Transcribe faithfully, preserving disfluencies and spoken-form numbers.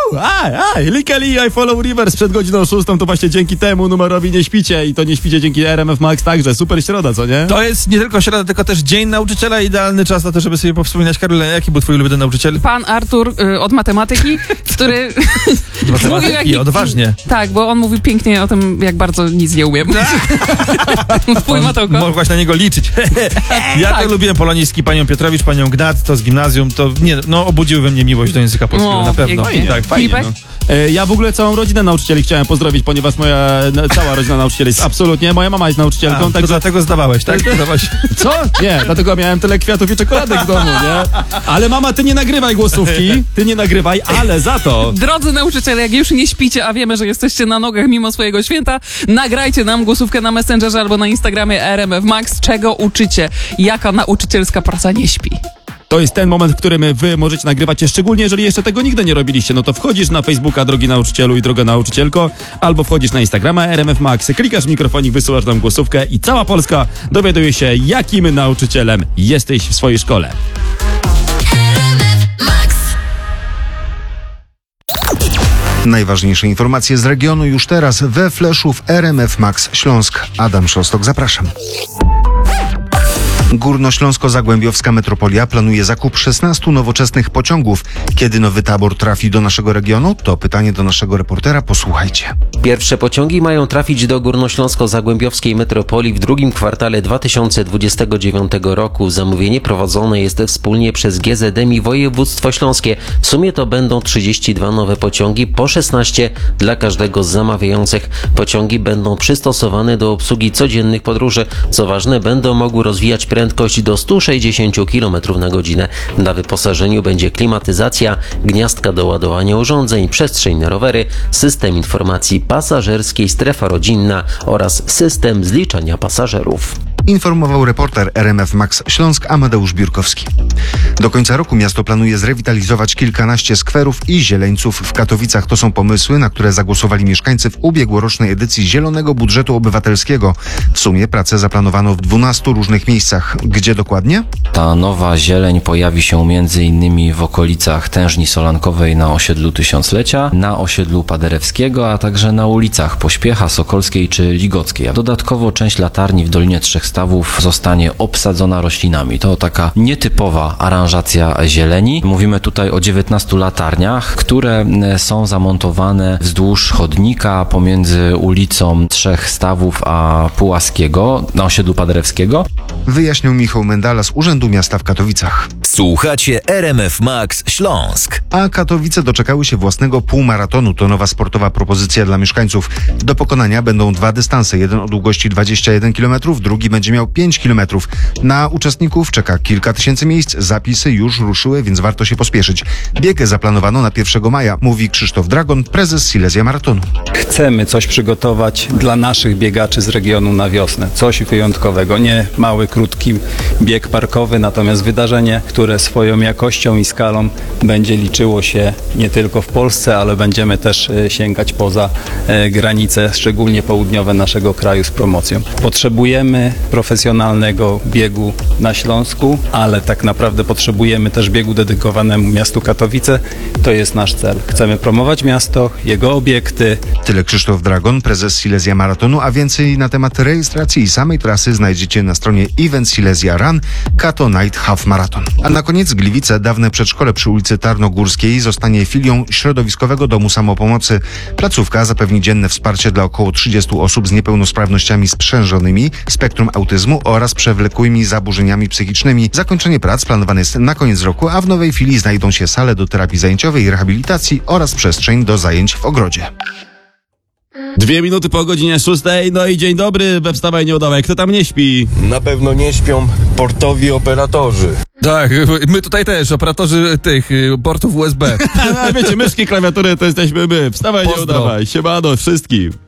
A, a, Likeli, I follow Rivers przed godziną szóstą, to właśnie dzięki temu numerowi nie śpicie i to nie śpicie dzięki R M F Max także. Super środa, co nie? To jest nie tylko środa, tylko też Dzień Nauczyciela, idealny czas na to, żeby sobie powspominać. Karolina, jaki był twój ulubiony nauczyciel? Pan Artur y, od matematyki, który... Matematyki, mówił, jak... odważnie. Tak, bo on mówił pięknie o tym, jak bardzo nic nie umiem. Twój Mateuko. Mogłaś na niego liczyć. Ja tak. tak lubiłem polonistki, panią Piotrowicz, panią Gnat, to z gimnazjum, to nie, no obudziły we mnie miłość do języka polskiego, O, na pewno. pięknie. Tak, Fajnie, Filipek? no. E, Ja w ogóle całą rodzinę nauczycieli chciałem pozdrowić, ponieważ moja na- cała rodzina nauczycieli jest absolutnie, moja mama jest nauczycielką, A, to także... dlatego zdawałeś, tak? Zdawałaś. Co? Nie, dlatego miałem tyle kwiatów i czekoladek w domu, nie? Ale mama, ty nie nagrywaj głosówki, ty nie nagrywaj, ale za to... Drodzy nauczyciele, jak już nie śpicie, a wiemy, że jesteście na nogach mimo swojego święta, nagrajcie nam głosówkę na Messengerze albo na Instagramie R M F Max. Czego uczycie? Jaka nauczycielska praca nie śpi? To jest ten moment, w którym wy możecie nagrywać, szczególnie jeżeli jeszcze tego nigdy nie robiliście. No to wchodzisz na Facebooka drogi nauczycielu i droga nauczycielko, albo wchodzisz na Instagrama R M F Max, klikasz w mikrofonik, wysyłasz nam głosówkę i cała Polska dowiaduje się, jakim nauczycielem jesteś w swojej szkole. Najważniejsze informacje z regionu już teraz we Fleszu w R M F Max Śląsk. Adam Szostok, zapraszam. Górnośląsko-Zagłębiowska Metropolia planuje zakup szesnastu nowoczesnych pociągów. Kiedy nowy tabor trafi do naszego regionu? To pytanie do naszego reportera, posłuchajcie. Pierwsze pociągi mają trafić do Górnośląsko-Zagłębiowskiej Metropolii w drugim kwartale dwa tysiące dwudziestego dziewiątego roku. Zamówienie prowadzone jest wspólnie przez G Z M i Województwo Śląskie. W sumie to będą trzydzieści dwa nowe pociągi, po szesnaście dla każdego z zamawiających. Pociągi będą przystosowane do obsługi codziennych podróży. Co ważne, będą mogły rozwijać prędkość do stu sześćdziesięciu kilometrów na godzinę. Na wyposażeniu będzie klimatyzacja, gniazdka do ładowania urządzeń, przestrzeń na rowery, system informacji pasażerskiej, strefa rodzinna oraz system zliczania pasażerów. Informował reporter R M F Max Śląsk Amadeusz Biurkowski. Do końca roku miasto planuje zrewitalizować kilkanaście skwerów i zieleńców w Katowicach. To są pomysły, na które zagłosowali mieszkańcy w ubiegłorocznej edycji Zielonego Budżetu Obywatelskiego. W sumie pracę zaplanowano w dwunastu różnych miejscach. Gdzie dokładnie? Ta nowa zieleń pojawi się między innymi w okolicach Tężni Solankowej na osiedlu Tysiąclecia, na osiedlu Paderewskiego, a także na ulicach Pośpiecha, Sokolskiej czy Ligockiej. Dodatkowo część latarni w Dolinie Trzech Stawów zostanie obsadzona roślinami. To taka nietypowa aranżacja zieleni. Mówimy tutaj o dziewiętnastu latarniach, które są zamontowane wzdłuż chodnika pomiędzy ulicą Trzech Stawów a Pułaskiego na osiedlu Paderewskiego. Wyjaśnił Michał Mendala z Urzędu Miasta w Katowicach. Słuchacie R M F Max Śląsk. A Katowice doczekały się własnego półmaratonu. To nowa sportowa propozycja dla mieszkańców. Do pokonania będą dwa dystanse. Jeden o długości dwadzieścia jeden kilometrów, drugi będzie miał pięć kilometrów. Na uczestników czeka kilka tysięcy miejsc. Zapisy już ruszyły, więc warto się pospieszyć. Bieg zaplanowano na pierwszego maja, mówi Krzysztof Dragon, prezes Silesia Maratonu. Chcemy coś przygotować dla naszych biegaczy z regionu na wiosnę. Coś wyjątkowego. Nie mały, krótki bieg parkowy, natomiast wydarzenie, które swoją jakością i skalą będzie liczyło się nie tylko w Polsce, ale będziemy też sięgać poza granice, szczególnie południowe naszego kraju z promocją. Potrzebujemy profesjonalnego biegu na Śląsku, ale tak naprawdę potrzebujemy też biegu dedykowanemu miastu Katowice. To jest nasz cel. Chcemy promować miasto, jego obiekty. Tyle Krzysztof Dragon, prezes Silesia Maratonu, a więcej na temat rejestracji i samej trasy znajdziecie na stronie Event Silesia Run Kato Night Half Marathon. A na koniec Gliwice, dawne przedszkole przy ulicy Tarnogórskiej zostanie filią Środowiskowego Domu Samopomocy. Placówka zapewni dzienne wsparcie dla około trzydziestu osób z niepełnosprawnościami sprzężonymi, spektrum autyzmu oraz przewlekłymi zaburzeniami psychicznymi. Zakończenie prac planowane jest na koniec roku, a w nowej filii znajdą się sale do terapii zajęciowej i rehabilitacji oraz przestrzeń do zajęć w ogrodzie. Dwie minuty po godzinie szóstej, no i dzień dobry, we Wstawaj Nie Udawaj. Kto tam nie śpi? Na pewno nie śpią portowi operatorzy. Tak, my tutaj też, operatorzy tych portów U S B. A wiecie, myszki, klawiatury to jesteśmy my. Wstawaj Nie Pozdro. Udawaj. Siemano wszystkim.